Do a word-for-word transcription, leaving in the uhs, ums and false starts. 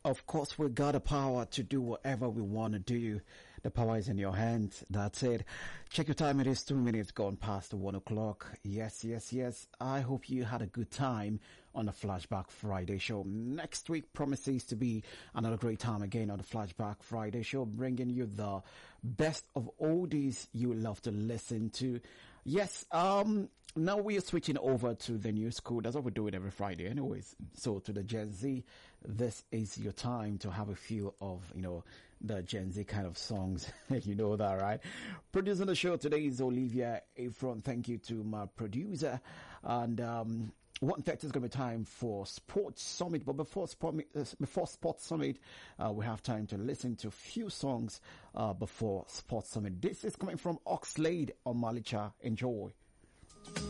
Of course, we got the power to do whatever we want to do. The power is in your hands. That's it. Check your time. It is two minutes gone past one o'clock. Yes, yes, yes. I hope you had a good time on the Flashback Friday show. Next week promises to be another great time again on the Flashback Friday show, bringing you the best of oldies you love to listen to. Yes, um, now we are switching over to the new school. That's what we're doing every Friday anyways. So to the Gen Z, this is your time to have a few of, you know, the Gen Z kind of songs. You know that, right? Producing the show today is Olivia Efron. Thank you to my producer. And, um, one thirty is going to be time for Sports Summit. But before, sport, uh, before Sports Summit, uh, we have time to listen to a few songs, uh, before Sports Summit. This is coming from Oxlade on Malicha. Enjoy.